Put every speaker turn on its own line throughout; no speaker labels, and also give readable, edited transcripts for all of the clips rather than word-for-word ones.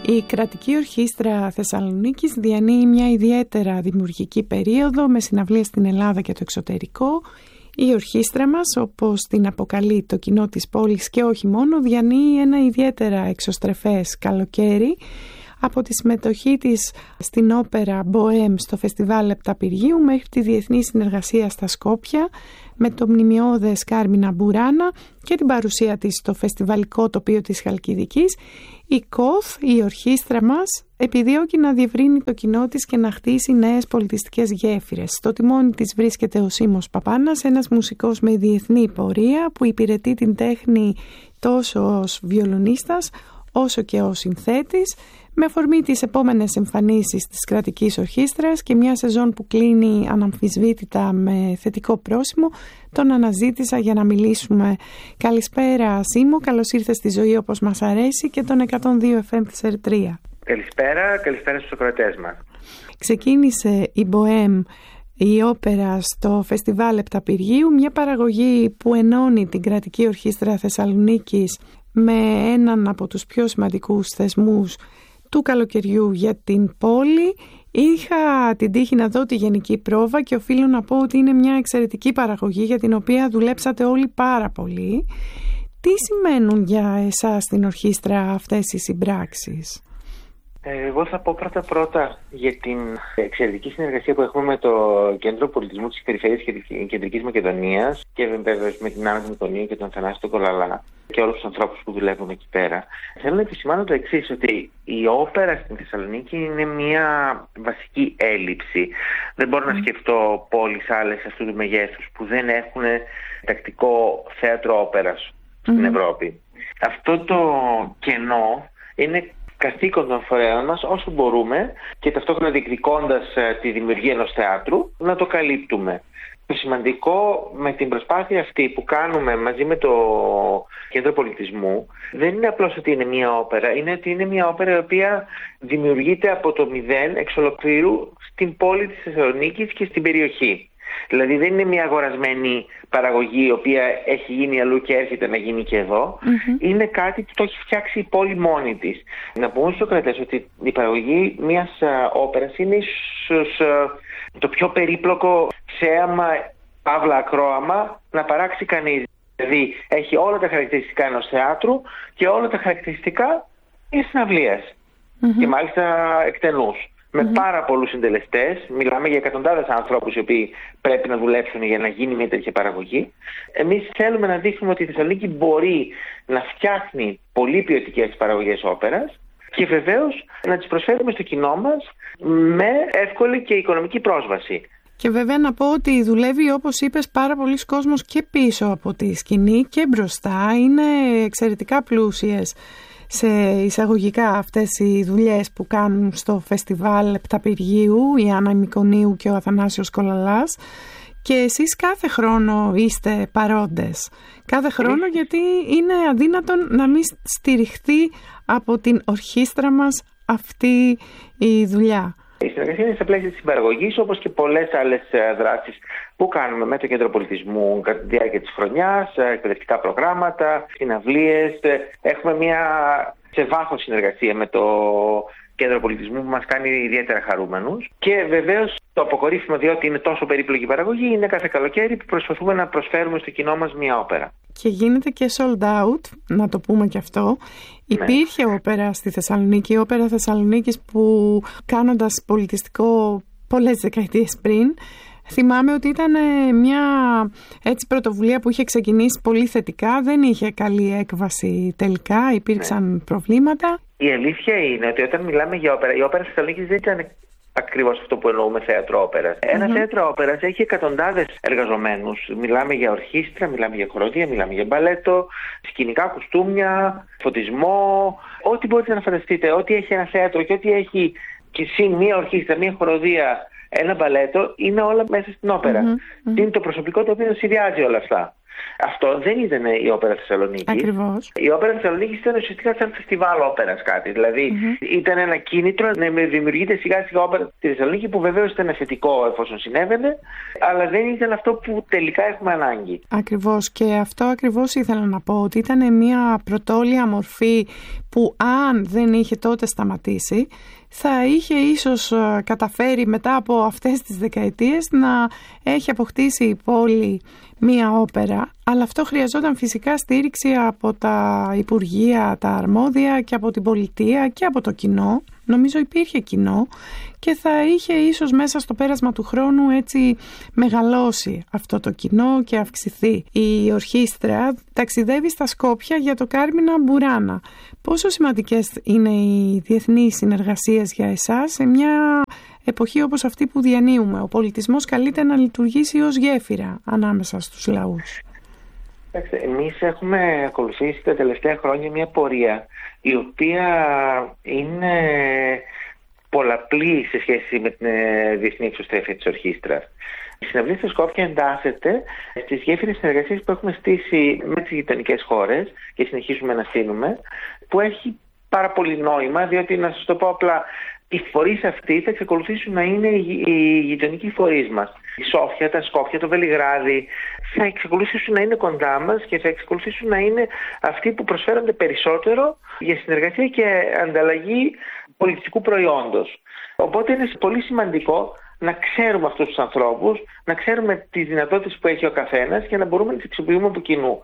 Η Κρατική Ορχήστρα Θεσσαλονίκης διανύει μια ιδιαίτερα δημιουργική περίοδο με συναυλίες στην Ελλάδα και το εξωτερικό. Η ορχήστρα μας, όπως την αποκαλεί το κοινό της πόλης και όχι μόνο, διανύει ένα ιδιαίτερα εξωστρεφές καλοκαίρι. Από τη συμμετοχή της στην όπερα Μποέμ στο Φεστιβάλ Επταπηργίου μέχρι τη διεθνή συνεργασία στα Σκόπια με το μνημειώδες Κάρμινα Μπουράνα και την παρουσία της στο φεστιβαλικό τοπίο της Χαλκιδικής, η ΚΟΘ, η ορχήστρα μας, επιδιώκει να διευρύνει το κοινό της και να χτίσει νέες πολιτιστικές γέφυρες. Στο τιμόνι της βρίσκεται ο Σίμος Παπάνας, ένας μουσικός με διεθνή πορεία που υπηρετεί την τέχνη τόσο ως βιολονίστας όσο και ως συνθέτης. Με αφορμή τις επόμενες εμφανίσεις της Κρατικής Ορχήστρας και μια σεζόν που κλείνει αναμφισβήτητα με θετικό πρόσημο, τον αναζήτησα για να μιλήσουμε. Καλησπέρα Σίμω, καλώς ήρθες στη ζωή όπως μας αρέσει και τον 102 FM της Ερτρία.
Καλησπέρα στους ακροατές μας.
Ξεκίνησε η Μποέμ, η όπερα, στο Φεστιβάλ Επταπηργίου, μια παραγωγή που ενώνει την Κρατική Ορχήστρα Θεσσαλονίκης με έναν από τους πιο σημαντικούς θεσμούς του καλοκαιριού για την πόλη. Είχα την τύχη να δω τη γενική πρόβα και οφείλω να πω ότι είναι μια εξαιρετική παραγωγή για την οποία δουλέψατε όλοι πάρα πολύ. Τι σημαίνουν για εσάς στην ορχήστρα αυτές οι συμπράξεις?
Εγώ θα πω πρώτα για την εξαιρετική συνεργασία που έχουμε με το Κέντρο Πολιτισμού της Περιφέρειας και της Κεντρικής Μακεδονίας και βέβαια με την Άννα Μητωνίου και τον Θανάση τον Κολαλά και όλους τους ανθρώπους που δουλεύουν εκεί πέρα. Θέλω να επισημάνω το εξής, ότι η όπερα στην Θεσσαλονίκη είναι μια βασική έλλειψη. Δεν μπορώ να σκεφτώ πόλεις άλλες αυτού του μεγέθους που δεν έχουν τακτικό θέατρο όπερας στην Ευρώπη. Αυτό το κενό είναι καθήκον των φορέων μας όσο μπορούμε και ταυτόχρονα διεκδικώντας τη δημιουργία ενός θεάτρου να το καλύπτουμε. Το σημαντικό με την προσπάθεια αυτή που κάνουμε μαζί με το Κέντρο Πολιτισμού δεν είναι απλώς ότι είναι μια όπερα, είναι ότι είναι μια όπερα η οποία δημιουργείται από το μηδέν εξ ολοκλήρου στην πόλη της Θεσσαλονίκης και στην περιοχή. Δηλαδή δεν είναι μια αγορασμένη παραγωγή η οποία έχει γίνει αλλού και έρχεται να γίνει και εδώ. Είναι κάτι που το έχει φτιάξει η πόλη μόνη της. Να πούμε στους ακροατές ότι η παραγωγή μιας όπερας είναι ίσως το πιο περίπλοκο θέαμα, παύλα ακρόαμα να παράξει κανείς. Δηλαδή έχει όλα τα χαρακτηριστικά ενός θεάτρου και όλα τα χαρακτηριστικά μιας συναυλίας και μάλιστα εκτενούς. Με πάρα πολλούς συντελεστές, μιλάμε για εκατοντάδες ανθρώπους οι οποίοι πρέπει να δουλέψουν για να γίνει μια τέτοια παραγωγή. Εμείς θέλουμε να δείχνουμε ότι η Θεσσαλονίκη μπορεί να φτιάχνει πολύ ποιοτικές παραγωγές όπερας και βεβαίως να τις προσφέρουμε στο κοινό μας με εύκολη και οικονομική πρόσβαση. Και
βέβαια να πω ότι δουλεύει, όπως είπες, πάρα πολλοί κόσμος και πίσω από τη σκηνή και μπροστά. Είναι εξαιρετικά πλούσιες σε εισαγωγικά αυτές οι δουλειές που κάνουν στο Φεστιβάλ Επταπηργίου η Άννα Μητωνίου και ο Αθανάσιος Κολαλάς, και εσείς κάθε χρόνο είστε παρόντες. Κάθε χρόνο, γιατί είναι αδύνατον να μην στηριχθεί από την ορχήστρα μας αυτή η δουλειά.
Η συνεργασία είναι στα πλαίσια της συμπαραγωγής, όπως και πολλές άλλες δράσεις που κάνουμε με το Κέντρο Πολιτισμού κατά τη διάρκεια της χρονιάς, εκπαιδευτικά προγράμματα, συναυλίες. Έχουμε μια σε βάθος συνεργασία με το Κέντρο Πολιτισμού που μας κάνει ιδιαίτερα χαρούμενους. Και βεβαίως το αποκορύφημα, διότι είναι τόσο περίπλοκη παραγωγή, είναι κάθε καλοκαίρι που προσπαθούμε να προσφέρουμε στο κοινό μας μια όπερα.
Και γίνεται και sold out, να το πούμε και αυτό. Υπήρχε όπερα στη Θεσσαλονίκη, η Όπερα Θεσσαλονίκης, που κάνοντας πολιτιστικό πολλές δεκαετίες πριν, θυμάμαι ότι ήταν μια έτσι πρωτοβουλία που είχε ξεκινήσει πολύ θετικά, δεν είχε καλή έκβαση τελικά, υπήρξαν προβλήματα.
Η αλήθεια είναι ότι όταν μιλάμε για όπερα, η Όπερα Θεσσαλονίκης δεν ήταν ακριβώς αυτό που εννοούμε θέατρο όπερας. Ένα θέατρο όπερας έχει εκατοντάδες εργαζομένους. Μιλάμε για ορχήστρα, μιλάμε για χοροδία, μιλάμε για μπαλέτο, σκηνικά, κουστούμια, φωτισμό, ό,τι μπορείτε να φανταστείτε. Ό,τι έχει ένα θέατρο και ό,τι έχει και συν μία ορχήστρα, μία χοροδία, ένα μπαλέτο, είναι όλα μέσα στην όπερα. Είναι το προσωπικό το οποίο συνδυάζει όλα αυτά. Αυτό δεν ήταν η Όπερα Θεσσαλονίκης.
Ακριβώς.
Η Όπερα Θεσσαλονίκης ήταν ουσιαστικά σαν φεστιβάλ όπερας κάτι. Δηλαδή ήταν ένα κίνητρο να δημιουργείται σιγά σιγά όπερα στη Θεσσαλονίκη, που βεβαίως ήταν θετικό εφόσον συνέβαινε, αλλά δεν ήταν αυτό που τελικά έχουμε ανάγκη.
Ακριβώς, και αυτό ακριβώς ήθελα να πω, ότι ήταν μια πρωτόλια μορφή που αν δεν είχε τότε σταματήσει, θα είχε ίσως καταφέρει μετά από αυτές τις δεκαετίες να έχει αποκτήσει η πόλη μία όπερα, αλλά αυτό χρειαζόταν φυσικά στήριξη από τα υπουργεία, τα αρμόδια, και από την πολιτεία και από το κοινό. Νομίζω υπήρχε κοινό και θα είχε ίσως μέσα στο πέρασμα του χρόνου έτσι μεγαλώσει αυτό το κοινό και αυξηθεί. Η ορχήστρα ταξιδεύει στα Σκόπια για το Κάρμινα Μπουράνα. Πόσο σημαντικές είναι οι διεθνείς συνεργασίες για εσάς σε μια εποχή όπως αυτή που διανύουμε? Ο πολιτισμός καλείται να λειτουργήσει ως γέφυρα ανάμεσα στους λαούς.
Εμείς έχουμε ακολουθήσει τα τελευταία χρόνια μια πορεία η οποία είναι πολλαπλή σε σχέση με την διεθνή εξωστρέφεια της ορχήστρας. Η συναυλία στα Σκόπια εντάσσεται στις γέφυρες συνεργασίες που έχουμε στήσει με τις γειτονικές χώρες και συνεχίζουμε να στείλουμε, που έχει πάρα πολύ νόημα, διότι, να σας το πω απλά, οι φορείς αυτοί θα εξακολουθήσουν να είναι οι γειτονικοί φορείς μας. Η Σόφια, τα Σκόπια, το Βελιγράδι θα εξακολουθήσουν να είναι κοντά μας και θα εξακολουθήσουν να είναι αυτοί που προσφέρονται περισσότερο για συνεργασία και ανταλλαγή πολιτιστικού προϊόντος. Οπότε είναι πολύ σημαντικό να ξέρουμε αυτούς τους ανθρώπους, να ξέρουμε τις δυνατότητες που έχει ο καθένας και να μπορούμε να τις αξιοποιούμε από κοινού.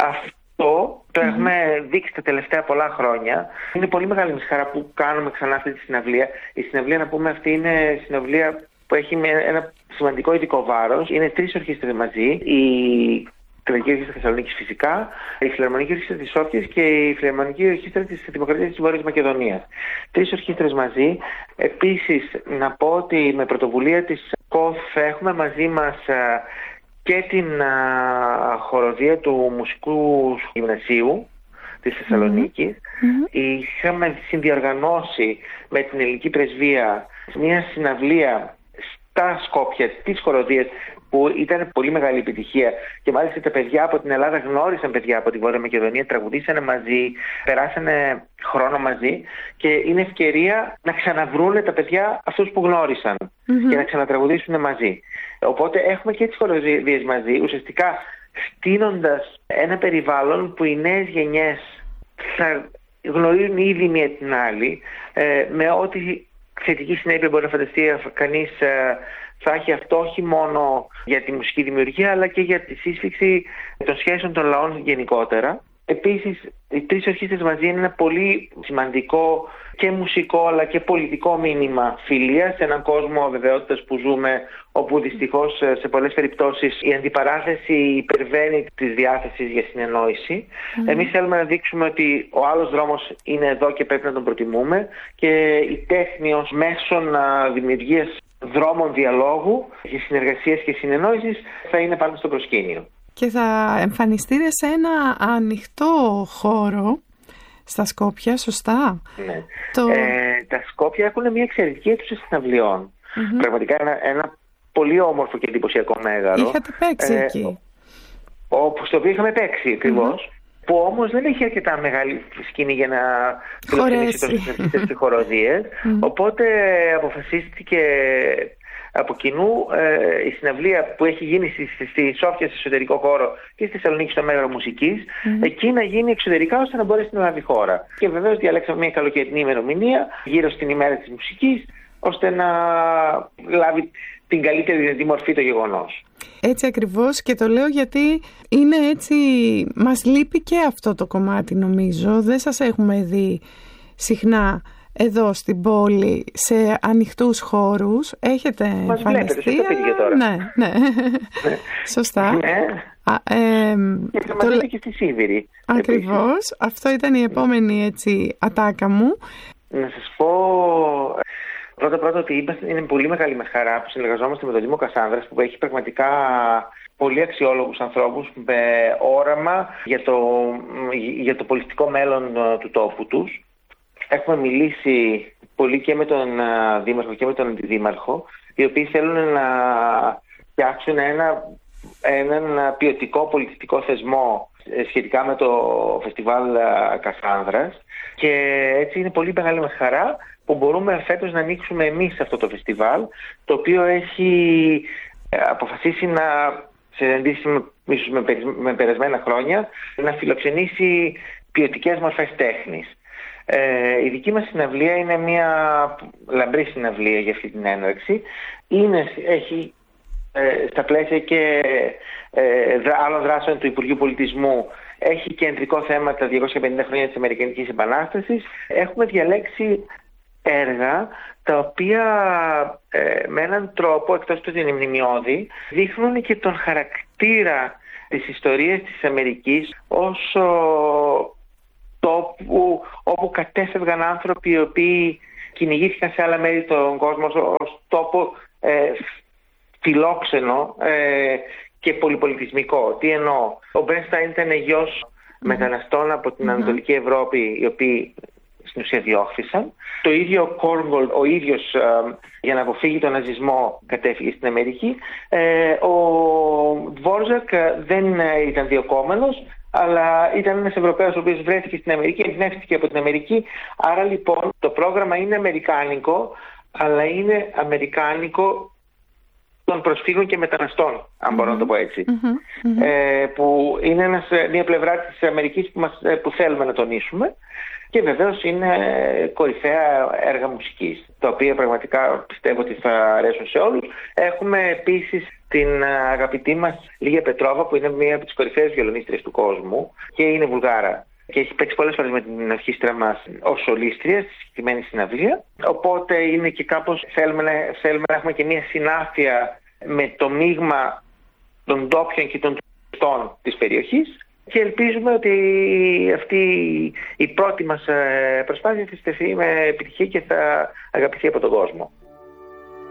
Αυτό το έχουμε δείξει τα τελευταία πολλά χρόνια. Είναι πολύ μεγάλη μας χαρά που κάνουμε ξανά αυτή τη συναυλία. Η συναυλία, να πούμε, αυτή είναι συναυλία που έχει ένα σημαντικό ειδικό βάρος. Είναι 3 ορχήστρες μαζί. Η Κρατική Ορχήστρα Θεσσαλονίκης φυσικά, η Φιλαρμονική Ορχήστρα της Σόφιας και η Φιλαρμονική Ορχήστρα της Δημοκρατίας της Βόρειας Μακεδονίας. 3 ορχήστρες μαζί. Επίσης, να πω ότι με πρωτοβουλία της ΚΟΦ έχουμε μαζί μας και την χοροδία του Μουσικού Γυμνασίου της Θεσσαλονίκης. Είχαμε συνδιοργανώσει με την Ελληνική Πρεσβεία μια συναυλία στα Σκόπια της χοροδίας που ήταν πολύ μεγάλη επιτυχία, και μάλιστα τα παιδιά από την Ελλάδα γνώρισαν παιδιά από τη Βόρεια Μακεδονία, τραγουδήσανε μαζί, περάσανε χρόνο μαζί, και είναι ευκαιρία να ξαναβρούνε τα παιδιά αυτούς που γνώρισαν και να ξανατραγουδήσουν μαζί. Οπότε έχουμε και τις χοροδίες μαζί, ουσιαστικά στείνοντας ένα περιβάλλον που οι νέες γενιές θα γνωρίζουν ήδη μία την άλλη, με ό,τι θετική συνέπεια μπορεί να φανταστεί κανείς θα έχει αυτό, όχι μόνο για τη μουσική δημιουργία αλλά και για τη σύσφυξη των σχέσεων των λαών γενικότερα. Επίσης, οι 3 ορχήστρες μαζί είναι ένα πολύ σημαντικό και μουσικό αλλά και πολιτικό μήνυμα φιλίας σε έναν κόσμο αβεβαιότητας που ζούμε, όπου δυστυχώς σε πολλές περιπτώσεις η αντιπαράθεση υπερβαίνει της διάθεσης για συνεννόηση. Εμείς θέλουμε να δείξουμε ότι ο άλλος δρόμος είναι εδώ και πρέπει να τον προτιμούμε, και η τέχνη ως μέσον δημιουργίας δρόμων διαλόγου και συνεργασίας και συνεννόησης θα είναι πάντα στο προσκήνιο.
Και θα εμφανιστείτε σε ένα ανοιχτό χώρο στα Σκόπια, σωστά?
Ναι. Τα Σκόπια έχουν μια εξαιρετική αίθουσα συναυλιών. Πραγματικά ένα πολύ όμορφο και εντυπωσιακό μέγαρο.
Είχατε παίξει εκεί.
Στο οποίο είχαμε παίξει ακριβώς. Που όμως δεν έχει αρκετά μεγάλη σκηνή για να φιλοξενήσει τις χοροδίες. Οπότε αποφασίστηκε από κοινού η συναυλία που έχει γίνει στη Σόφια, σε εσωτερικό χώρο, και στη Θεσσαλονίκη στο Μέγαρο Μουσικής, εκεί να γίνει εξωτερικά ώστε να μπορέσει να λάβει χώρα. Και βεβαίως διαλέξαμε μια καλοκαιρινή ημερομηνία γύρω στην ημέρα της μουσικής, ώστε να λάβει την καλύτερη δυνατή μορφή το γεγονός.
Έτσι ακριβώς, και το λέω γιατί είναι έτσι, μας λείπει και αυτό το κομμάτι, νομίζω. Δεν σας έχουμε δει συχνά εδώ στην πόλη σε ανοιχτούς χώρους. Έχετε εμφανιστεί.
Μας βλέπετε τώρα.
Ναι. Σωστά.
Ναι. Και μας βλέπετε και στη Σίδηρη.
Ακριβώς. Επίσης. Αυτό ήταν η επόμενη έτσι ατάκα μου.
Να σας πω πρώτα ότι είναι πολύ μεγάλη μας χαρά που συνεργαζόμαστε με τον Δήμο Κασάνδρας, που έχει πραγματικά πολύ αξιόλογους ανθρώπους με όραμα για το πολιτικό μέλλον του τόπου τους. Έχουμε μιλήσει πολύ και με τον Δήμαρχο και με τον Αντιδήμαρχο, οι οποίοι θέλουν να φτιάξουν έναν ποιοτικό πολιτιστικό θεσμό σχετικά με το φεστιβάλ Κασάνδρας, και έτσι είναι πολύ μεγάλη μας χαρά που μπορούμε φέτος να ανοίξουμε εμείς αυτό το φεστιβάλ, το οποίο έχει αποφασίσει να, σε αντίθεση με περασμένα χρόνια, να φιλοξενήσει ποιοτικές μορφές τέχνης. Η δική μας συναυλία είναι μια λαμπρή συναυλία για αυτή την έναρξη. Έχει στα πλαίσια και άλλων δράσεων του Υπουργείου Πολιτισμού, έχει κεντρικό θέμα τα 250 χρόνια της Αμερικανικής Επανάστασης. Έχουμε διαλέξει έργα τα οποία με έναν τρόπο, εκτός του ότι είναι μνημειώδη, δείχνουν και τον χαρακτήρα της ιστορίας της Αμερικής ως τόπου όπου κατέφευγαν άνθρωποι οι οποίοι κυνηγήθηκαν σε άλλα μέρη των κόσμων, ως τόπο φιλόξενο και πολυπολιτισμικό. Τι εννοώ? Ο Μπρένσταϊν ήταν γιος μεταναστών από την Ανατολική Ευρώπη, οι οποίοι στην ουσία διώχθησαν. Το ίδιο ο Κόρνγκολ, ο ίδιος, για να αποφύγει τον ναζισμό, κατέφυγε στην Αμερική. Ο Βόρζακ δεν ήταν διωκόμενος, αλλά ήταν ένας Ευρωπαίος ο οποίος βρέθηκε στην Αμερική, εμπνεύστηκε από την Αμερική. Άρα λοιπόν το πρόγραμμα είναι αμερικάνικο, αλλά είναι αμερικάνικο των προσφύγων και μεταναστών, αν μπορώ να το πω έτσι. Που είναι μια πλευρά της Αμερικής που θέλουμε να τονίσουμε. Και βεβαίως είναι κορυφαία έργα μουσικής, τα οποία πραγματικά πιστεύω ότι θα αρέσουν σε όλους. Έχουμε επίσης την αγαπητή μας Λίγια Πετρόβα, που είναι μία από τις κορυφαίες βιολονίστριες του κόσμου και είναι Βουλγάρα. Και έχει παίξει πολλές φορές με την ορχήστρα μας ως σολίστρια στη συγκεκριμένη συναυλία. Οπότε είναι και κάπως θέλουμε να έχουμε και μία συνάφεια με το μείγμα των ντόπιων και των τουριστών της περιοχής. Και ελπίζουμε ότι αυτή η πρώτη μας προσπάθεια θα στεφθεί με επιτυχία και θα αγαπηθεί από τον κόσμο.